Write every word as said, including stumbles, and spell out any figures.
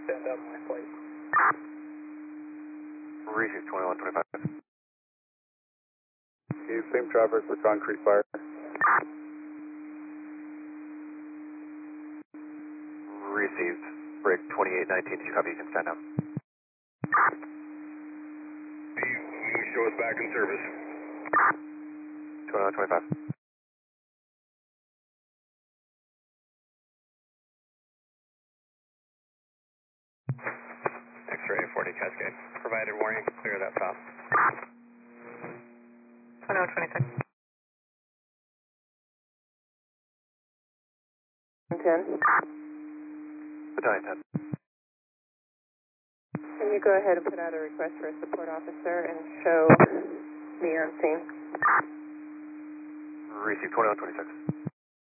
Stand up, my place. Receive twenty-one twenty-five. Okay, same traffic for concrete fire. Received. Break twenty-eight nineteen. You copy, you can stand up. You show us back in service. twenty-one twenty-five. X-ray forty Cascade. Provided warning, clear that south. twenty-one twenty-six. ten. Battalion ten. Can you go ahead and put out a request for a support officer and show me on scene? Receive twenty-one twenty-six.